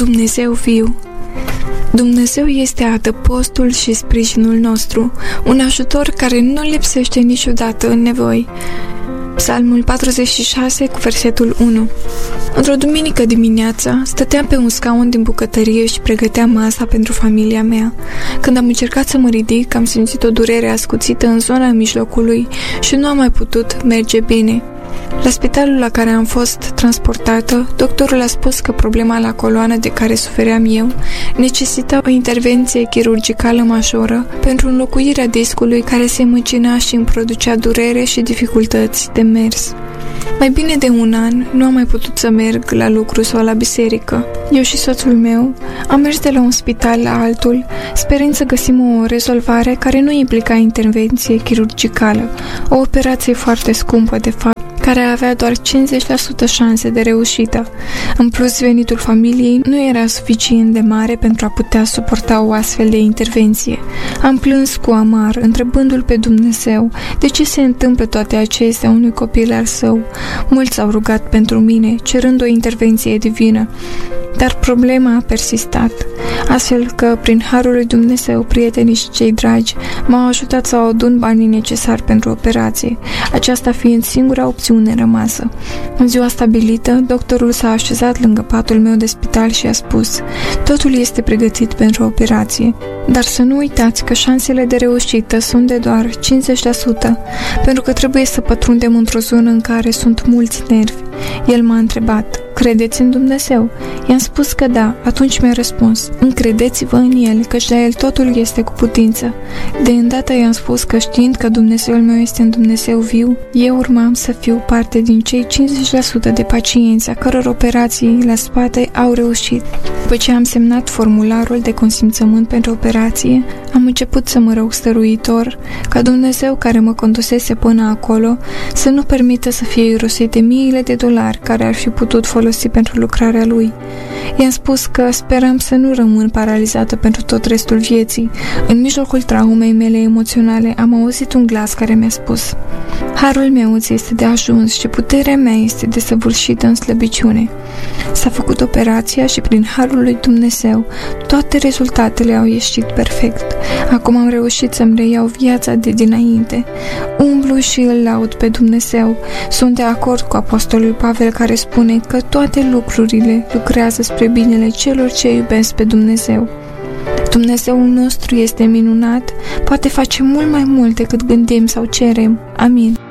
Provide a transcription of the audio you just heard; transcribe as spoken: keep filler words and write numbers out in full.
Dumnezeu viu. Dumnezeu este adăpostul și sprijinul nostru, un ajutor care nu lipsește niciodată în nevoi. Psalmul patruzeci și șase cu versetul unu. Într-o duminică dimineața, stăteam pe un scaun din bucătărie și pregăteam masa pentru familia mea. Când am încercat să mă ridic, am simțit o durere ascuțită în zona mijlocului și nu am mai putut merge bine. La spitalul la care am fost transportată, doctorul a spus că problema la coloană de care sufeream eu necesita o intervenție chirurgicală majoră pentru înlocuirea discului care se măcina și îmi producea durere și dificultăți de mers. Mai bine de un an nu am mai putut să merg la lucru sau la biserică. Eu și soțul meu am mers de la un spital la altul, sperând să găsim o rezolvare care nu implica intervenție chirurgicală, o operație foarte scumpă de fapt, care avea doar cincizeci la sută șanse de reușită. În plus, venitul familiei nu era suficient de mare pentru a putea suporta o astfel de intervenție. Am plâns cu amar, întrebându-l pe Dumnezeu de ce se întâmplă toate acestea unui copil al său. Mulți au rugat pentru mine, cerând o intervenție divină, dar problema a persistat, astfel că, prin harul lui Dumnezeu, prietenii și cei dragi m-au ajutat să adun banii necesari pentru operație, aceasta fiind singura opțiune rămasă. În ziua stabilită, doctorul s-a așezat lângă patul meu de spital și a spus: totul este pregătit pentru operație, dar să nu uitați că șansele de reușită sunt de doar cincizeci la sută, pentru că trebuie să pătrundem într-o zonă în care sunt mulți nervi. El m-a întrebat: credeți în Dumnezeu? I-am spus că da. Atunci mi-a răspuns: încredeți-vă în El, căci la El totul este cu putință. De îndată i-am spus că, știind că Dumnezeul meu este un Dumnezeu viu, eu urmam să fiu parte din cei cincizeci la sută de pacienți a căror operații la spate au reușit. După ce am semnat formularul de consimțământ pentru operație, am început să mă rog stăruitor ca Dumnezeu, care mă condusese până acolo, să nu permită să fie irosite miile de dolari care ar fi putut folosi pentru lucrarea Lui. I-am spus că speram să nu rămân paralizată pentru tot restul vieții. În mijlocul traumei mele emoționale am auzit un glas care mi-a spus: harul meu îți este de ajuns și puterea mea este desăvârșită în slăbiciune. S-a făcut operația și prin harul lui Dumnezeu toate rezultatele au ieșit perfect. Acum am reușit să-mi reiau viața de dinainte. Umblu și îl laud pe Dumnezeu. Sunt de acord cu apostolul Pavel, care spune că toate lucrurile lucrează spre binele celor ce iubesc pe Dumnezeu. Dumnezeul nostru este minunat, poate face mult mai mult decât gândim sau cerem. Amin.